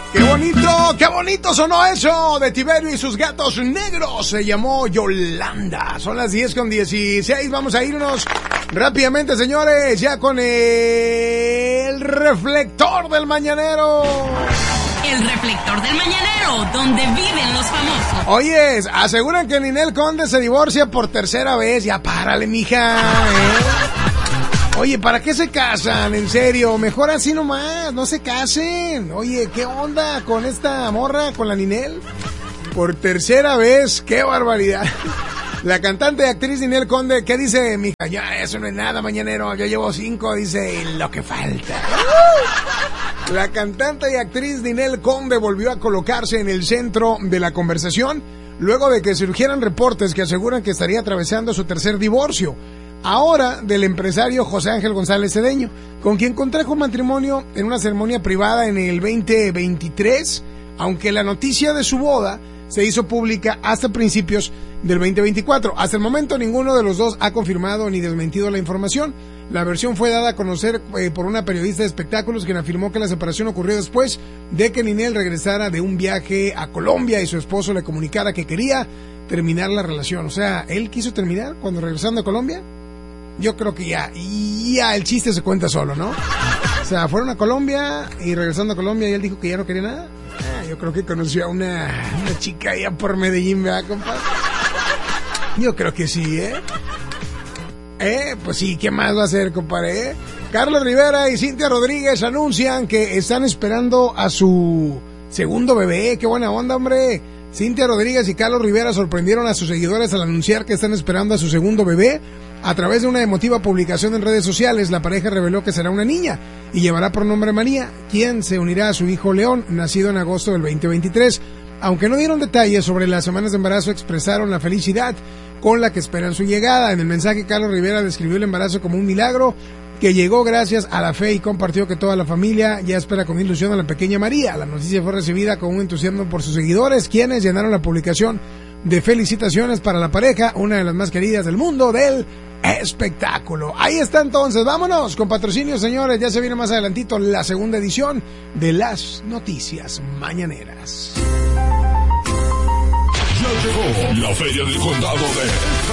¡Qué bonito sonó eso! De Tiberio y sus gatos negros. Se llamó Yolanda. Son las 10:16. Vamos a irnos rápidamente, señores, ya con el reflector del mañanero. El reflector del mañanero, donde viven los famosos. Oyes, aseguran que Ninel Conde se divorcia por tercera vez. Ya párale, mija, Oye, ¿para qué se casan? En serio, mejor así nomás, no se casen. Oye, ¿qué onda con esta morra, con la Ninel? Por tercera vez, qué barbaridad. La cantante y actriz Ninel Conde, ¿qué dice, mija? Ya, eso no es nada, mañanero, yo llevo 5, dice, y lo que falta. La cantante y actriz Ninel Conde volvió a colocarse en el centro de la conversación luego de que surgieran reportes que aseguran que estaría atravesando su tercer divorcio. Ahora del empresario José Ángel González Cedeño, con quien contrajo matrimonio en una ceremonia privada en el 2023, aunque la noticia de su boda se hizo pública hasta principios del 2024. Hasta el momento ninguno de los dos ha confirmado ni desmentido la información. La versión fue dada a conocer por una periodista de espectáculos quien afirmó que la separación ocurrió después de que Ninel regresara de un viaje a Colombia y su esposo le comunicara que quería terminar la relación. O sea, ¿él quiso terminar cuando regresando a Colombia? Yo creo que ya el chiste se cuenta solo, ¿no? O sea, fueron a Colombia y regresando a Colombia y él dijo que ya no quería nada. Yo creo que conoció a una chica allá por Medellín, ¿verdad, compadre? Yo creo que sí, Pues sí, ¿qué más va a hacer, compadre? Carlos Rivera y Cintia Rodríguez anuncian que están esperando a su segundo bebé. ¡Qué buena onda, hombre! Cintia Rodríguez y Carlos Rivera sorprendieron a sus seguidores al anunciar que están esperando a su segundo bebé. A través de una emotiva publicación en redes sociales, la pareja reveló que será una niña y llevará por nombre María, quien se unirá a su hijo León, nacido en agosto del 2023. Aunque no dieron detalles sobre las semanas de embarazo, expresaron la felicidad con la que esperan su llegada. En el mensaje, Carlos Rivera describió el embarazo como un milagro que llegó gracias a la fe y compartió que toda la familia ya espera con ilusión a la pequeña María. La noticia fue recibida con un entusiasmo por sus seguidores, quienes llenaron la publicación de felicitaciones para la pareja, una de las más queridas del mundo del espectáculo. Ahí está entonces, vámonos con patrocinio, señores. Ya se viene más adelantito la segunda edición de las noticias mañaneras. Ya llegó la Feria del Condado de